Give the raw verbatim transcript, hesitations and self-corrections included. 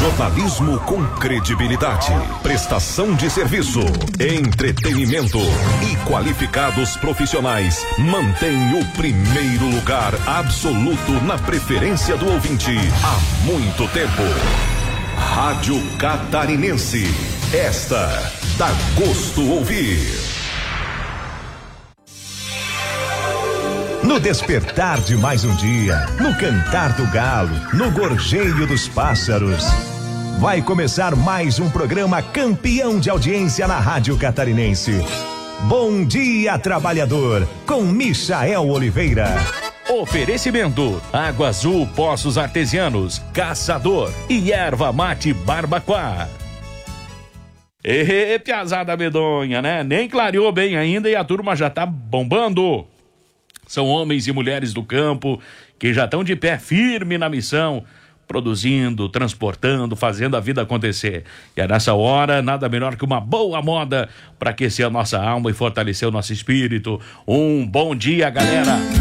Jornalismo com credibilidade, prestação de serviço, entretenimento e qualificados profissionais mantém o primeiro lugar absoluto na preferência do ouvinte há muito tempo. Rádio Catarinense, esta dá gosto ouvir. No despertar de mais um dia, no cantar do galo, no gorjeio dos pássaros, vai começar mais um programa campeão de audiência na Rádio Catarinense. Bom Dia Trabalhador, com Michael Oliveira. Oferecimento: Água Azul Poços Artesianos, Caçador e Erva Mate Barbacoa. Ê, piazada medonha, né? Nem clareou bem ainda e a turma já tá bombando. São homens e mulheres do campo que já estão de pé firme na missão, produzindo, transportando, fazendo a vida acontecer. E é nessa hora, nada melhor que uma boa moda para aquecer a nossa alma e fortalecer o nosso espírito. Um bom dia, galera!